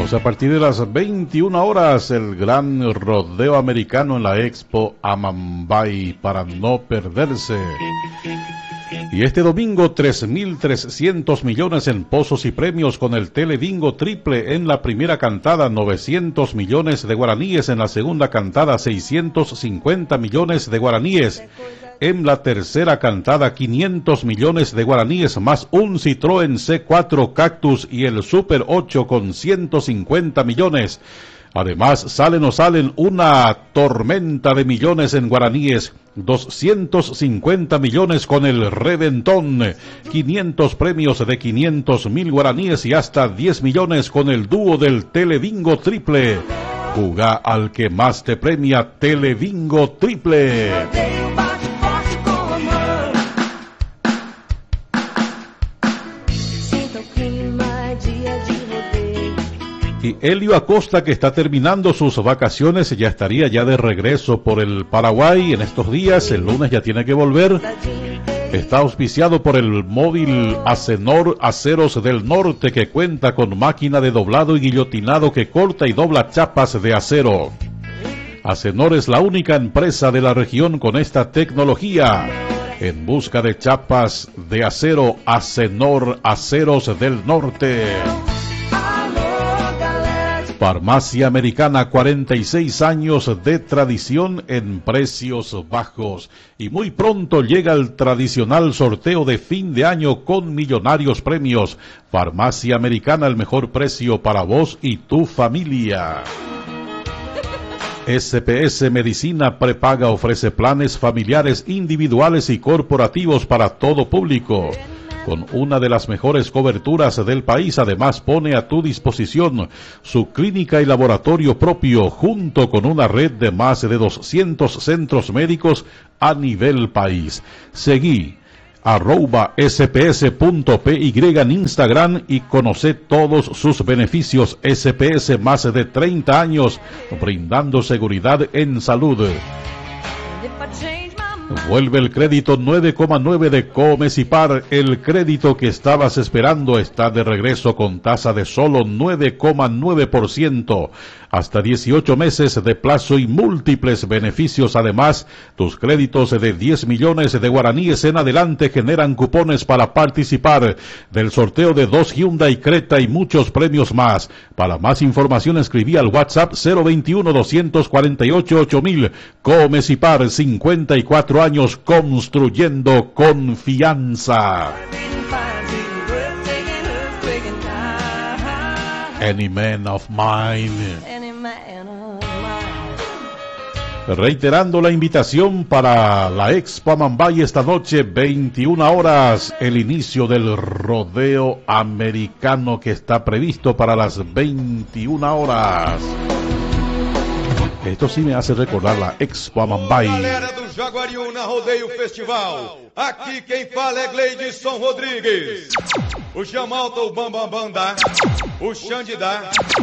Tenemos a partir de las 21 horas el gran rodeo americano en la Expo Amambay para no perderse. Y este domingo 3.300 millones en pozos y premios con el Telebingo triple en la primera cantada, 900 millones de guaraníes en la segunda cantada, 650 millones de guaraníes. En la tercera cantada, 500 millones de guaraníes más un Citroën C4 Cactus y el Super 8 con 150 millones. Además, salen una tormenta de millones en guaraníes, 250 millones con el Reventón, 500 premios de 500.000 guaraníes y hasta 10 millones con el dúo del Telebingo triple. Juga al que más te premia, Telebingo triple. Y Helio Acosta, que está terminando sus vacaciones, ya estaría ya de regreso por el Paraguay en estos días. El lunes ya tiene que volver. Está auspiciado por el móvil Acenor Aceros del Norte, que cuenta con máquina de doblado y guillotinado que corta y dobla chapas de acero. Acenor es la única empresa de la región con esta tecnología. En busca de chapas de acero, Acenor Aceros del Norte. Farmacia Americana, 46 años de tradición en precios bajos. Y muy pronto llega el tradicional sorteo de fin de año con millonarios premios. Farmacia Americana, el mejor precio para vos y tu familia. SPS Medicina Prepaga ofrece planes familiares individuales y corporativos para todo público. Con una de las mejores coberturas del país, además pone a tu disposición su clínica y laboratorio propio, junto con una red de más de 200 centros médicos a nivel país. Seguí @sps.py en Instagram y conoce todos sus beneficios. SPS, más de 30 años brindando seguridad en salud. Vuelve el crédito 9,9 de Comesipar. El crédito que estabas esperando está de regreso con tasa de solo 9,9%. Hasta 18 meses de plazo y múltiples beneficios. Además, tus créditos de 10 millones de guaraníes en adelante generan cupones para participar del sorteo de 2 Hyundai Creta y muchos premios más. Para más información escribí al WhatsApp 021-248-8000. Comesipar, 54 años construyendo confianza. Any man of mine. Reiterando la invitación para la Expo Amambay esta noche, 21 horas, el inicio del rodeo americano que está previsto para las 21 horas. Esto sí me hace recordar la Expo Amambay. Galera do Jaguariúna Rodeio Festival. Aqui quem fala é Gleidson Rodrigues. O Jamalta, o Bambam dá, o Xande dá,